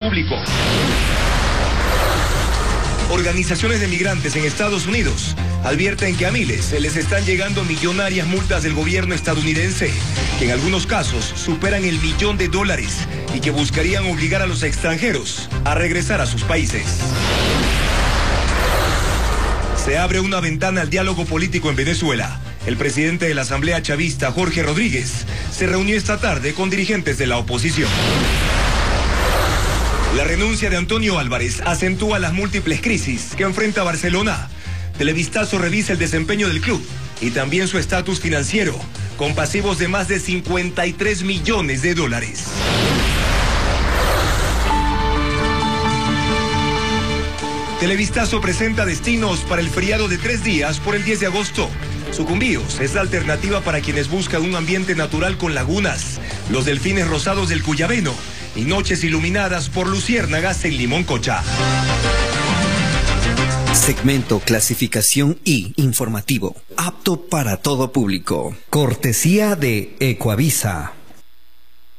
público. Organizaciones de migrantes en Estados Unidos advierten que a miles se les están llegando millonarias multas del gobierno estadounidense, que en algunos casos superan el $1.000.000 y que buscarían obligar a los extranjeros a regresar a sus países. Se abre una ventana al diálogo político en Venezuela. El presidente de la Asamblea Chavista, Jorge Rodríguez, se reunió esta tarde con dirigentes de la oposición. La renuncia de Antonio Álvarez acentúa las múltiples crisis que enfrenta Barcelona. Televistazo revisa el desempeño del club y también su estatus financiero, con pasivos de más de $53 millones. Televistazo presenta destinos para el feriado de 3 días por el 10 de agosto. Sucumbíos es la alternativa para quienes buscan un ambiente natural con lagunas, los delfines rosados del Cuyabeno y noches iluminadas por luciérnagas en Limón Cocha. Segmento Clasificación I informativo, apto para todo público. Cortesía de Ecoavisa.